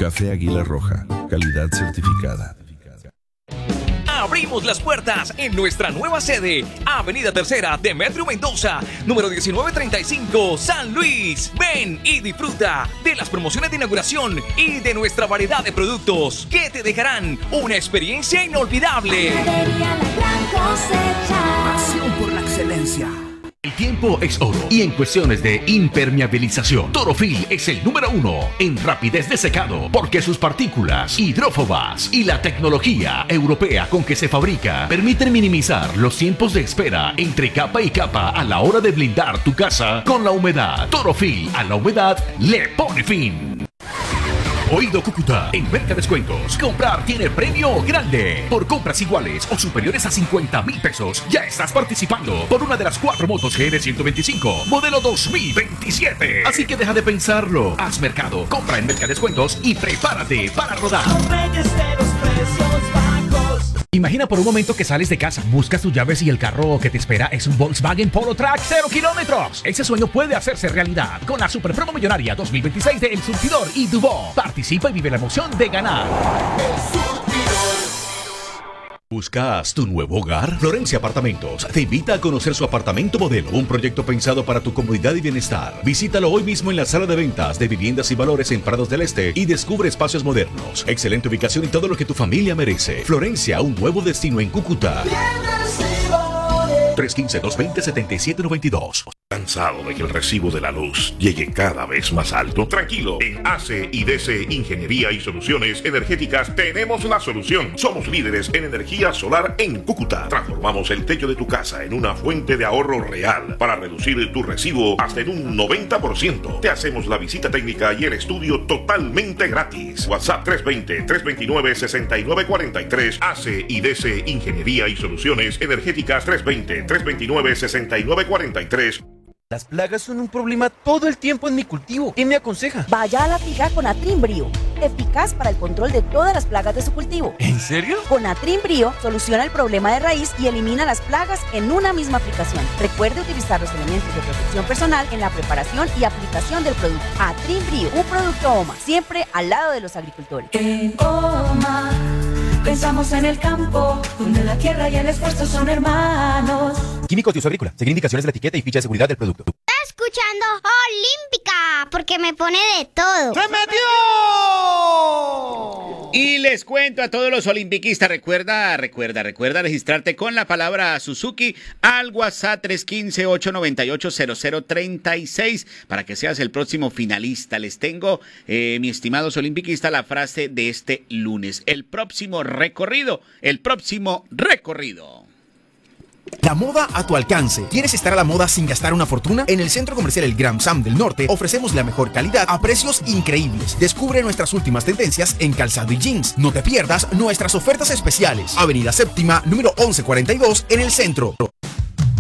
Café Águila Roja, calidad certificada. Abrimos las puertas en nuestra nueva sede, Avenida Tercera, Demetrio Mendoza, número 1935, San Luis. Ven y disfruta de las promociones de inauguración y de nuestra variedad de productos que te dejarán una experiencia inolvidable. Pasión por la excelencia. El tiempo es oro y en cuestiones de impermeabilización, Torofil es el número 1 en rapidez de secado porque sus partículas hidrófobas y la tecnología europea con que se fabrica permiten minimizar los tiempos de espera entre capa y capa a la hora de blindar tu casa con la humedad. Torofil a la humedad le pone fin. Oído Cúcuta, en Mercadescuentos, comprar tiene premio grande. Por compras iguales o superiores a 50,000 pesos, ya estás participando por una de las 4 motos GR125, modelo 2027. Así que deja de pensarlo. Haz mercado, compra en Mercadescuentos y prepárate para rodar. Imagina por un momento que sales de casa, buscas tus llaves y el carro que te espera es un Volkswagen Polo Track 0 kilómetros. Ese sueño puede hacerse realidad con la Super Promo Millonaria 2026 de El Surtidor y Dubó. Participa y vive la emoción de ganar. ¿Buscas tu nuevo hogar? Florencia Apartamentos te invita a conocer su apartamento modelo, un proyecto pensado para tu comodidad y bienestar. Visítalo hoy mismo en la sala de ventas de Viviendas y Valores en Prados del Este y descubre espacios modernos, excelente ubicación y todo lo que tu familia merece. Florencia, un nuevo destino en Cúcuta. 315-220-7792. ¿Cansado de que el recibo de la luz llegue cada vez más alto? Tranquilo, en AC y DC Ingeniería y Soluciones Energéticas tenemos la solución. Somos líderes en energía solar en Cúcuta. Transformamos el techo de tu casa en una fuente de ahorro real para reducir tu recibo hasta en un 90%. Te hacemos la visita técnica y el estudio totalmente gratis. WhatsApp 320-329-6943. AC y DC Ingeniería y Soluciones Energéticas 320-329-6943. Las plagas son un problema todo el tiempo en mi cultivo. ¿Qué me aconseja? Vaya a la figa con Atrim Brio, eficaz para el control de todas las plagas de su cultivo. ¿En serio? Con Atrim Brio soluciona el problema de raíz y elimina las plagas en una misma aplicación. Recuerde utilizar los elementos de protección personal en la preparación y aplicación del producto. Atrim Brio, un producto OMA, siempre al lado de los agricultores. En OMA pensamos en el campo, donde la tierra y el esfuerzo son hermanos. Químicos de uso agrícola. Seguir indicaciones de la etiqueta y ficha de seguridad del producto. Está escuchando Olímpica, porque me pone de todo. ¡Se metió! Y les cuento a todos los olimpiquistas, recuerda registrarte con la palabra Suzuki al WhatsApp 315-898-0036 para que seas el próximo finalista. Les tengo, mi estimados olimpiquistas, la frase de este lunes. El próximo recorrido. La moda a tu alcance. ¿Quieres estar a la moda sin gastar una fortuna? En el Centro Comercial El Gran Sam del Norte ofrecemos la mejor calidad a precios increíbles. Descubre nuestras últimas tendencias en calzado y jeans. No te pierdas nuestras ofertas especiales. Avenida Séptima, número 1142, en el centro.